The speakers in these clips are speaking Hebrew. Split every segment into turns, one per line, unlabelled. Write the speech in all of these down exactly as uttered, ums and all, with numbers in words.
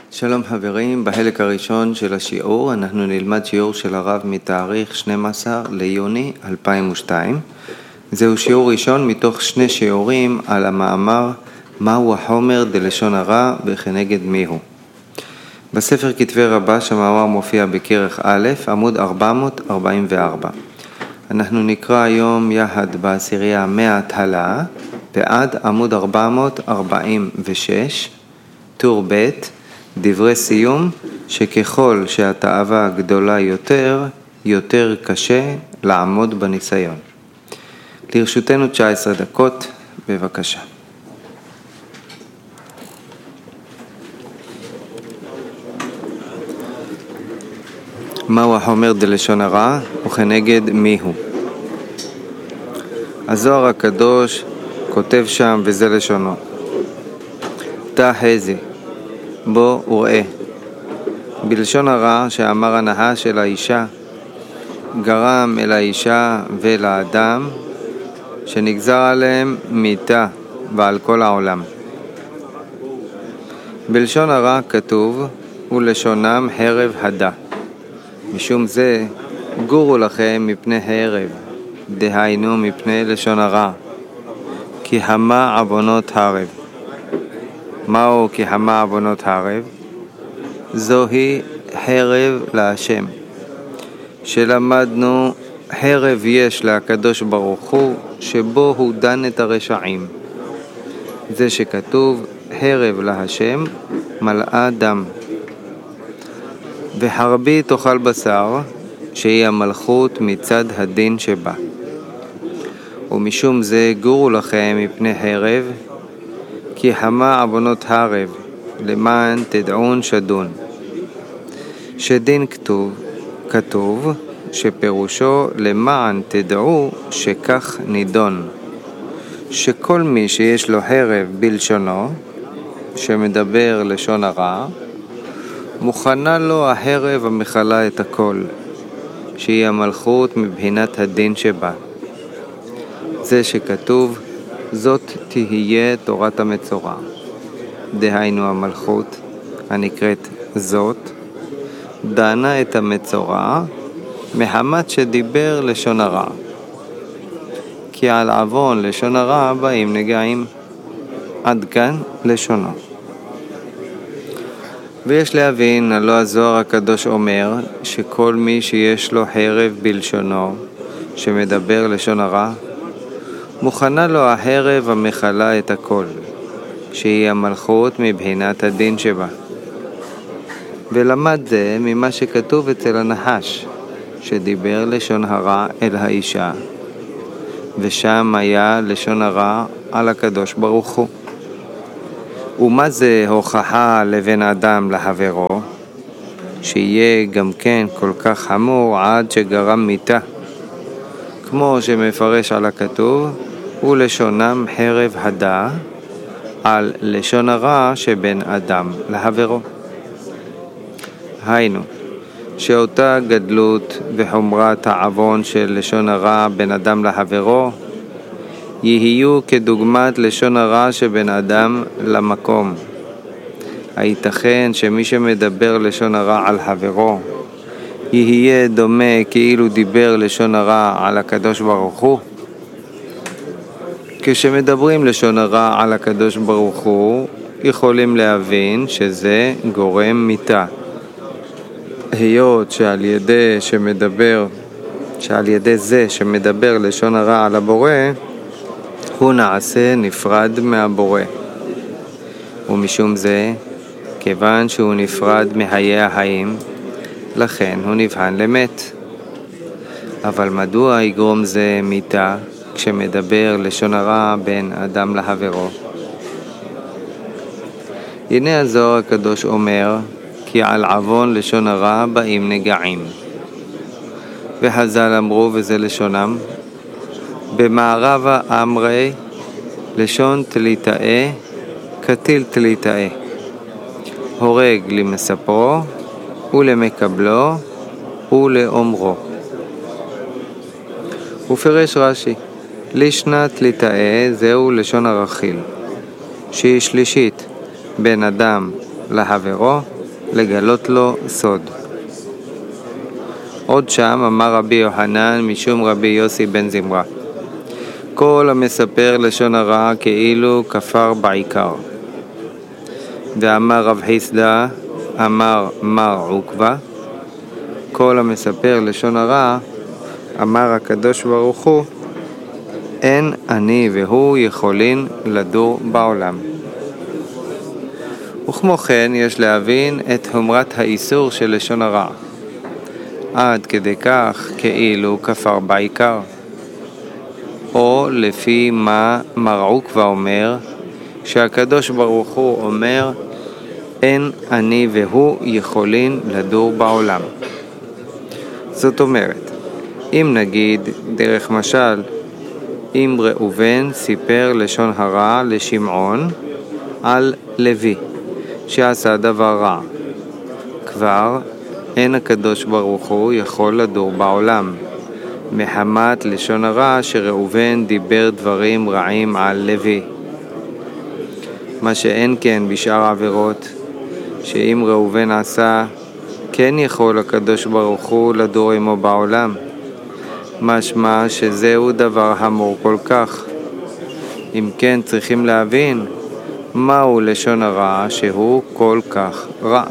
שלום חברים, בחלק הראשון של השיעור אנחנו נלמד שיעור של הרב מתאריך שנים עשר ליוני אלפיים ושתיים. זהו שיעור ראשון מתוך שני שיעורים על המאמר מהו החומר דלשון הרע וכנגד מיהו. בספר כתבי רבש המאמר מופיע בכרך א', עמוד ארבע מאות ארבעים וארבע. אנחנו נקרא היום יחד בעשירייה מההתחלה ועד עמוד ארבע מאות ארבעים ושש, טור ב', דברי סיום שככל שהתאווה גדולה יותר, יותר קשה לעמוד בניסיון. לרשותנו תשע עשרה דקות, בבקשה. מהו החומר דלשון הרע וכנגד מיהו? הזוהר הקדוש כותב שם וזה לשונו. תא חזי בוא וראה. בלשון הרע שאמר הנחש אל האישה, גרם אל האישה ואל האדם שנגזר עליהם מיתה ועל כל העולם. בלשון הרע כתוב ולשונם חרב הדה. משום זה גורו לכם מפני חרב, דהיינו מפני לשון הרע, כי המה עוונות הרב. מהו כי המה עוונות הרב? זוהי חרב להשם, שלמדנו חרב יש לקדוש ברוך הוא שבו הוא דן את הרשעים. זה שכתוב חרב להשם מלאה דם. וחרבי תאכל בשר, שהיא המלכות מצד הדין שבה. ומשום זה גורו לכם מפני חרב, כי המה עוונות הרב, למען תדעון שדון. שדין כתוב, כתוב שפירושו למען תדעו שכך נידון. שכל מי שיש לו חרב בלשונו, שמדבר לשון הרע, מוכנה לו החרב המכלה את הכל, שהיא המלכות מבחינת הדין שבה. זה שכתוב, זאת תהיה תורת המצורע. דהיינו המלכות, הנקראת זאת, דנה את המצורע מחמת שדיבר לשון הרע. כי על עוון לשון הרע באים נגעים. עד כאן לשונו. ויש להבין, הלא הזוהר הקדוש אומר שכל מי שיש לו חרב בלשונו שמדבר לשון הרע, מוכנה לו החרב המכלה את הכל, שהיא המלכות מבחינת הדין שבה. ולמד זה ממה שכתוב אצל הנחש, שדיבר לשון הרע אל האישה, ושם היה לשון הרע על הקדוש ברוך הוא. ומה זה הוכחה לבן אדם לחברו? שיהיה גם כן כל כך חמור עד שגרם מיתה, כמו שמפרש על הכתוב, ולשונם חרב הדה, על לשון הרע שבין אדם לחברו. היינו, שאותה גדלות וחומרת העוון של לשון הרע בין אדם לחברו, יהיו כדוגמת לשון הרע שבין אדם למקום. הייתכן שמי שמדבר לשון הרע על חברו, יהיה דומה כאילו דיבר לשון הרע על הקדוש ברוך הוא? כשמדברים לשון הרע על הקדוש ברוך הוא, יכולים להבין שזה גורם מיתה. היות שעל ידי שמדבר, שעל ידי זה שמדבר לשון הרע על הבורא, הוא נעשה נפרד מהבורא. ומשום זה, כיוון שהוא נפרד מחיי החיים, לכן הוא נבחן למת. אבל מדוע יגרום זה מיתה כשמדבר לשון הרע בין אדם לחברו? הנה הזוהר הקדוש אומר כי על עוון לשון הרע באים נגעים. וחז"ל אמרו וזה לשונם, במערבה אמרי לשון תליטאה כתיל תליטאה, הורג למספרו ולמקבלו ולאומרו. ופרש רש"י, לישנא תליטאה זהו לשון הרכיל, שהיא שלישית בין אדם לחברו לגלות לו סוד. עוד שם אמר רבי יוחנן משום רבי יוסי בן זמרה, כל המספר לשון הרע כאילו כפר בעיקר. ואמר רב חיסדא אמר מר עוקבא, כל המספר לשון הרע, אמר הקדוש ברוך הוא, אין אני והוא יכולים לדור בעולם. וכמו כן יש להבין את חומרת האיסור של לשון הרע, עד כדי כך כאילו כפר בעיקר. או לפי מה מר עוקבא אומר, שהקדוש ברוך הוא אומר, אין אני והוא יכולים לדור בעולם. זאת אומרת, אם נגיד דרך משל, אם ראובן סיפר לשון הרע לשמעון על לוי שעשה דבר רע, כבר אין הקדוש ברוך הוא יכול לדור בעולם, מחמת לשון הרע שראובן דיבר דברים רעים על לוי. מה שאין כן בשאר העבירות, שאם ראובן עשה, כן יכול הקדוש ברוך הוא לדור עמו בעולם, משמע שזהו דבר חמור כל כך. אם כן צריכים להבין מהו לשון הרע שהוא כל כך רע.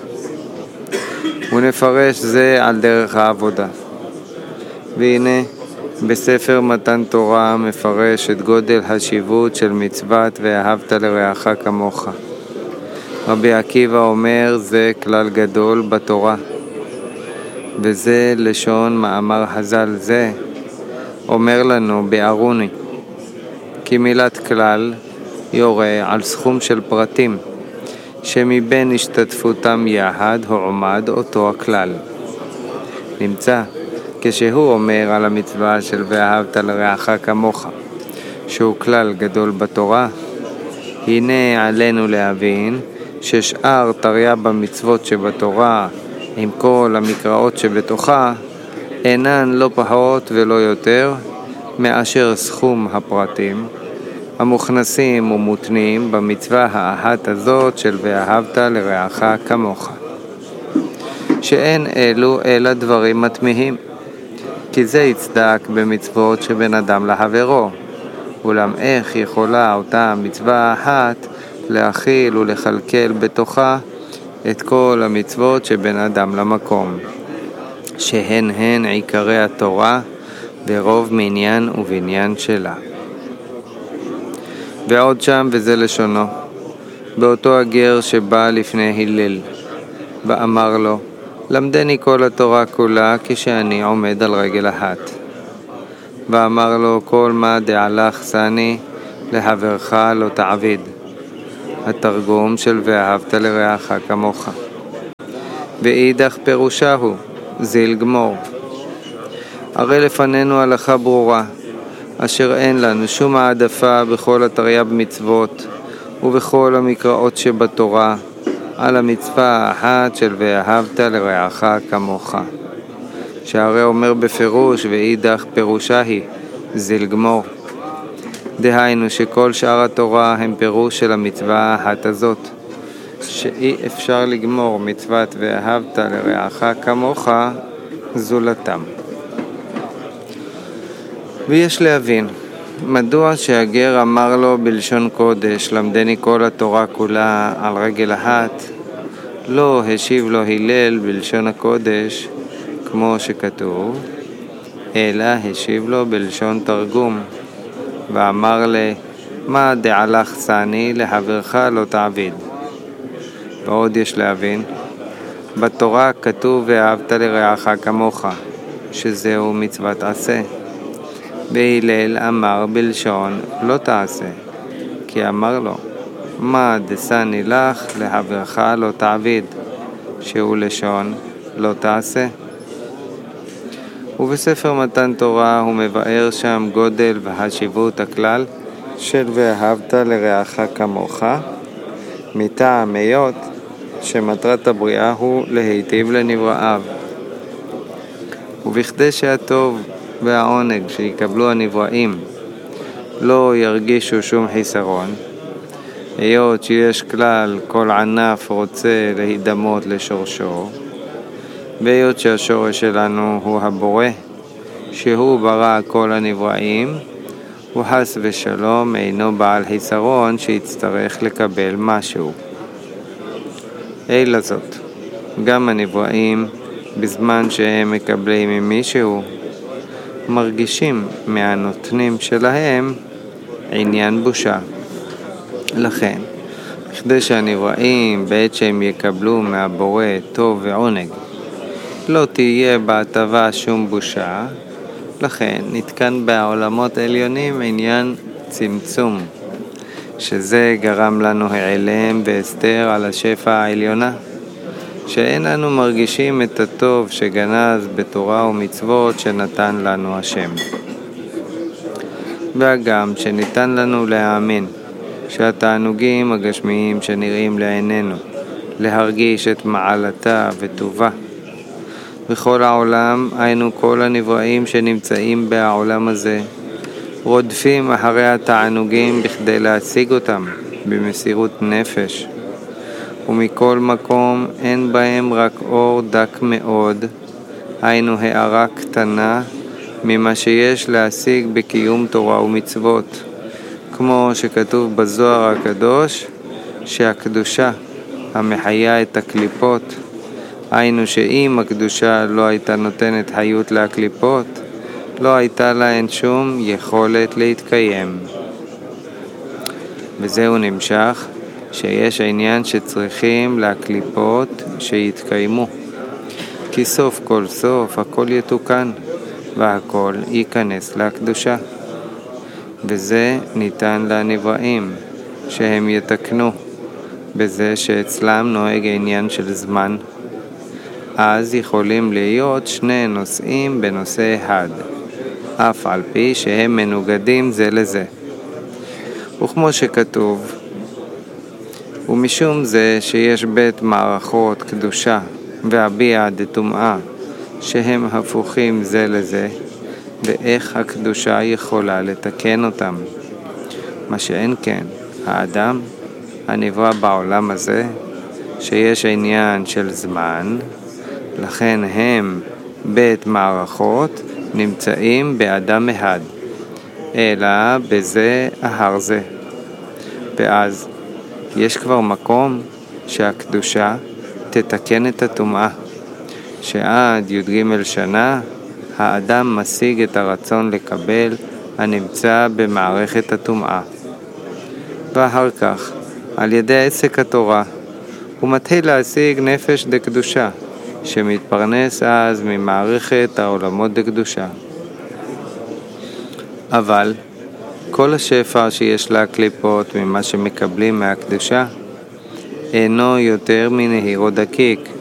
ונפרש זה על דרך העבודה. והנה בספר מתן תורה מפרש את גודל השיבות של מצוות ואהבת לרעך כמוך. רבי עקיבא אומר זה כלל גדול בתורה, וזה לשון מאמר חז"ל זה אומר לנו בארוני, כי מילת כלל יורה על סכום של פרטים שמבין השתתפותם יחד הועמד אותו הכלל. נמצא כשהוא אומר על המצווה של ואהבת לרעך כמוך שהוא כלל גדול בתורה, הנה עלינו להבין ששאר תרי"ג במצוות שבתורה עם כל המקראות שבתוכה אינן לא פחות ולא יותר מאשר סכום הפרטים המוכנסים ומותנים במצווה האחת הזאת של ואהבת לרעך כמוך, שאין אלו אלא דברים מתמיהים, כי זה יצדק במצוות שבין אדם לחברו. אולם איך יכולה אותה מצווה האחת להכיל ולכלכל בתוכה את כל המצוות שבין אדם למקום, שהן הן עיקרי התורה ברוב מעניין ובניין שלה. ועוד שם וזה לשונו, באותו הגר שבא לפני הלל ואמר לו, למדני כל התורה כולה כשאני עומד על רגל אחת. ואמר לו, כל מה דעלך סני לחברך לא תעביד. התרגום של ואהבת לרעך כמוך. ואידך פירושה הוא זיל גמור. הרי לפנינו הלכה ברורה, אשר אין לנו שום העדפה בכל התרי"ג מצוות ובכל המקראות שבתורה על המצווה האחת של ואהבת לרעך כמוך, שהרי אומר בפירוש ואידך פירושה היא זיל גמור. דהיינו שכל שאר התורה הם פירוש של המצווה האחת הזאת, שאי אפשר לגמור מצוות ואהבת לרעך כמוך זולתם. ויש להבין מדוע שהגר אמר לו בלשון קודש למדני כל התורה כולה על רגל אחת, לא השיב לו הלל בלשון הקודש כמו שכתוב, אלא השיב לו בלשון תרגום ואמר לי, מה דעלך סני לחברך לא תעביד. ועוד יש להבין, בתורה כתוב ואהבת לרעך כמוך, שזהו מצוות עשה. והלל אמר בלשון לא תעשה, כי אמר לו, מה דסני לך לחברך לא תעביד, שהוא לשון לא תעשה. ובספר מתן תורה הוא מבאר שם גודל והשיבות הכלל של ואהבת לרעך כמוך, מטעם היות שמטרת הבריאה הוא להיטיב לנבראיו, ובכדי שהטוב והעונג שיקבלו הנבראים לא ירגישו שום חיסרון, היות שיש כלל כל ענף רוצה להידמות לשורשו, והיות שהשורש שלנו הוא הבורא, שהוא ברא כל הנבראים, הוא חס ושלום אינו בעל חיסרון שיצטרך לקבל משהו. אלא זאת, גם הנבראים, בזמן שהם מקבלים ממישהו, מרגישים מהנותנים שלהם עניין בושה. לכן, כדי שהנבראים בעת שהם יקבלו מהבורא טוב ועונג, לא תהיה בהטבה שום בושה, לכן נתקן בעולמות עליונים עניין צמצום, שזה גרם לנו העלם והסתר על השפע העליונה, שאין אנו מרגישים את הטוב שגנז בתורה ומצוות שנתן לנו השם. והגם שניתן לנו להאמין שהתענוגים הגשמיים שנראים לעינינו להרגיש את מעלתה וטובה בכל העולם, היינו כל הנבראים שנמצאים בעולם הזה, רודפים אחרי התענוגים בכדי להשיג אותם במסירות נפש, ומכל מקום אין בהם רק אור דק מאוד, היינו הערה קטנה ממה שיש להשיג בקיום תורה ומצוות, כמו שכתוב בזוהר הקדוש, שהקדושה המחיה את הקליפות, היינו שאם הקדושה לא הייתה נותנת חיות להקליפות, לא הייתה להן שום יכולת להתקיים. וזהו נמשך שיש העניין שצריכים להקליפות שיתקיימו, כי סוף כל סוף הכל יתוקן והכל ייכנס לקדושה, וזה ניתן לנבראים שהם יתקנו בזה שאצלם נוהג העניין של זמן. אז יכולים להיות שני נושאים בנושא אחד, אף על פי שהם מנוגדים זה לזה. וכמו שכתוב, ומשום זה שיש בית מערכות קדושה והביע דטומאה שהם הפוכים זה לזה, ואיך הקדושה יכולה לתקן אותם. מה שאין כן, האדם הנברא בעולם הזה, שיש עניין של זמן, לכן הם בית מערכות נמצאים באדם אחד, אלא בזה אחר זה. ואז יש כבר מקום שהקדושה תתקן את הטומאה, שעד י"ג שנה האדם משיג את הרצון לקבל הנמצא במערכת הטומאה. ואחר כך, על ידי עסק התורה, הוא מתחיל להשיג נפש דקדושה, שמתפרנס אז ממערכת העולמות דקדושה. אבל כל השפע שיש להקליפות ממה שמקבלים מהקדושה אינו יותר מנהירו דקיק,